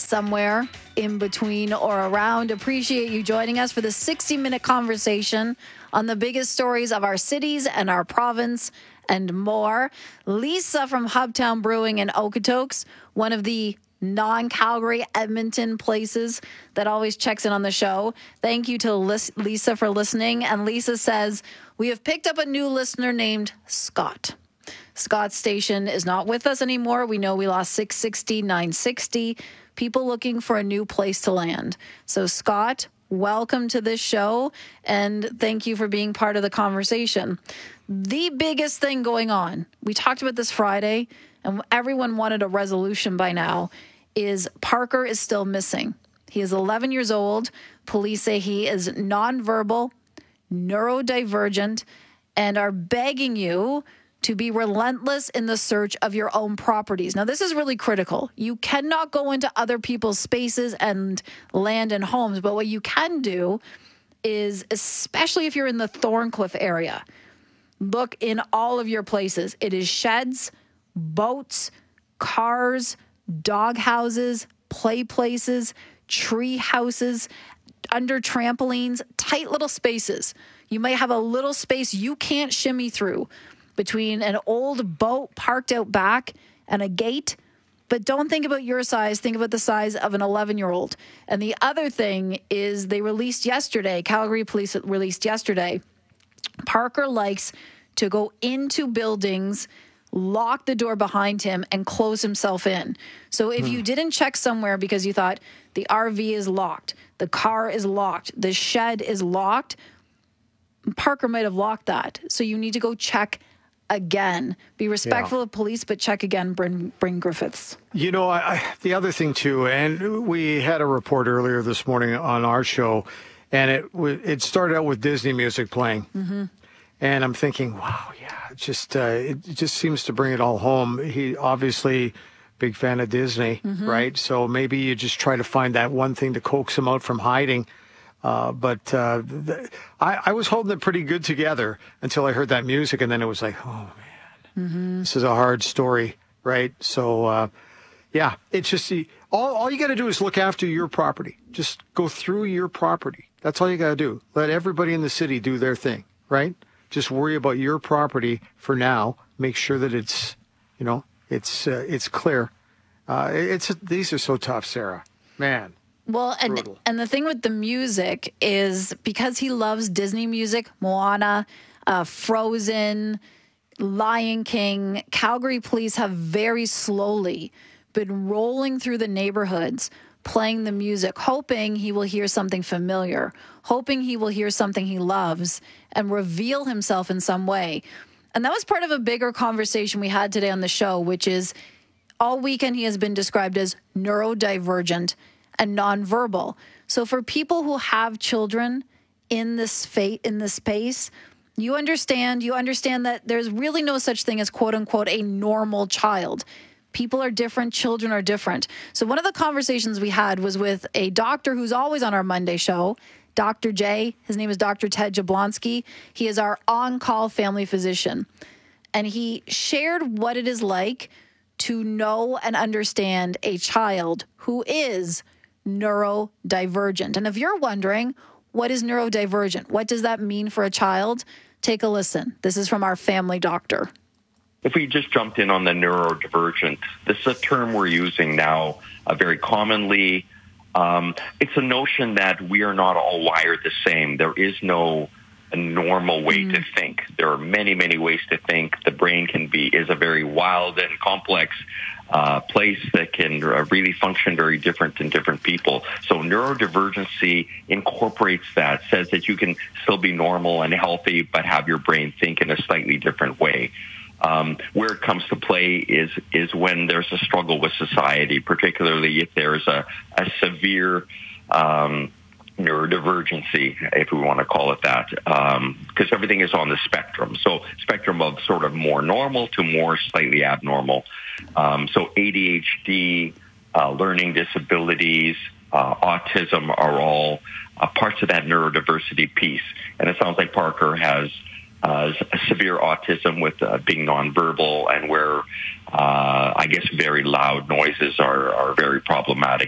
somewhere in between or around. Appreciate you joining us for the 60-minute conversation on the biggest stories of our cities and our province and more. Lisa from Hubtown Brewing in Okotoks, one of the non-Calgary Edmonton places that always checks in on the show. Thank you to Lisa for listening. And Lisa says, we have picked up a new listener named Scott. Scott's station is not with us anymore. We know we lost 660, 960. People looking for a new place to land. So Scott, welcome to this show, and thank you for being part of the conversation. The biggest thing going on, we talked about this Friday, and everyone wanted a resolution by now, is Parker is still missing. He is 11 years old. Police say he is nonverbal, neurodivergent, and are begging you to be relentless in the search of your own properties. Now, this is really critical. You cannot go into other people's spaces and land and homes, but what you can do is, especially if you're in the Thorncliffe area, look in all of your places. It is sheds, boats, cars, dog houses, play places, tree houses, under trampolines, tight little spaces. You might have a little space you can't shimmy through between an old boat parked out back and a gate. But don't think about your size. Think about the size of an 11-year-old. And the other thing is they released yesterday, Calgary Police released yesterday, Parker likes to go into buildings, lock the door behind him, and close himself in. So if you didn't check somewhere because you thought the RV is locked, the car is locked, the shed is locked, Parker might have locked that. So you need to go check again. Be respectful of police, but check again, Bryn Griffiths. You know, the other thing, too, and we had a report earlier this morning on our show, and it started out with Disney music playing. Mm-hmm. And I'm thinking, wow, yeah, it just seems to bring it all home. He obviously big fan of Disney, right? So maybe you just try to find that one thing to coax him out from hiding. But I was holding it pretty good together until I heard that music, and then it was like, oh, man, this is a hard story, right? So, yeah, it's just all you got to do is look after your property. Just go through your property. That's all you got to do. Let everybody in the city do their thing, right? Just worry about your property for now. Make sure that it's, it's clear. These are so tough, Sarah. Man. Well, and the thing with the music is because he loves Disney music, Moana, Frozen, Lion King, Calgary Police have very slowly been rolling through the neighborhoods, playing the music, hoping he will hear something familiar, hoping he will hear something he loves and reveal himself in some way. And that was part of a bigger conversation we had today on the show, which is all weekend he has been described as neurodivergent and nonverbal. So for people who have children in this space, you understand that there's really no such thing as quote unquote a normal child. People are different, children are different. So one of the conversations we had was with a doctor who's always on our Monday show, Dr. J. His name is Dr. Ted Jablonski. He is our on-call family physician. And he shared what it is like to know and understand a child who is neurodivergent. And if you're wondering, what is neurodivergent? What does that mean for a child? Take a listen. This is from our family doctor. If we just jumped in on the neurodivergent, this is a term we're using now very commonly. It's a notion that we are not all wired the same. There is no normal way to think. There are many, many ways to think. The brain is a very wild and complex place that can really function very different in different people. So neurodivergency incorporates that, says that you can still be normal and healthy, but have your brain think in a slightly different way. Where it comes to play is when there's a struggle with society, particularly if there's a severe neurodivergency, if we want to call it that, because everything is on the spectrum. So spectrum of sort of more normal to more slightly abnormal. So ADHD, learning disabilities, autism are all parts of that neurodiversity piece. And it sounds like Parker has severe autism with being nonverbal, and where I guess very loud noises are very problematic.